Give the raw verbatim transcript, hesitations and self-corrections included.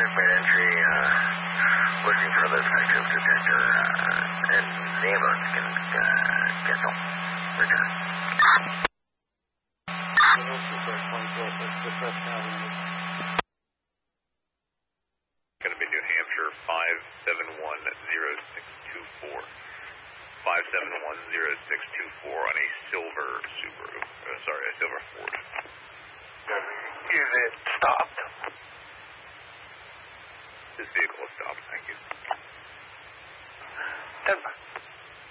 we've made entry, uh, looking for the detective detector, uh, and neighbor can, uh, get them. Return. Going to be New Hampshire five seven one zero six two four. five seven one zero six two four on a silver Subaru. Uh, sorry, a silver Ford. Is it stopped? This vehicle is stopped, thank you.